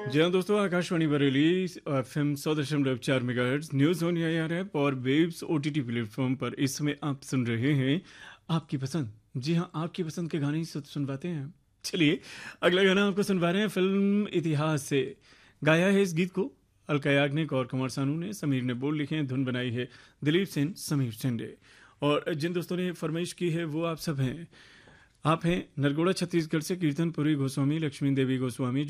जी हाँ दोस्तों, Akashvani Bareilly FM 100.4 megahertz news on AIR app और वेव्स ओटीटी प्लेटफॉर्म पर इस समय आप सुन रहे हैं आपकी पसंद। जी हाँ, आपकी पसंद के गाने ही सुनवाते हैं। चलिए, अगला गाना आपको सुनवा रहे हैं फिल्म इतिहास से। गाया है इस गीत को अलका याग्निक और कुमार सानू ने, समीर ने बोल लिखे हैं, धुन बनाई है दिलीप सेन, समीर चंडे। और जिन दोस्तों ने फरमाइश की है वो आप सब हैं। आप हैं नरगोड़ा छत्तीसगढ़ से कीर्तनपुरी गोस्वामी, लक्ष्मी देवी गोस्वामी,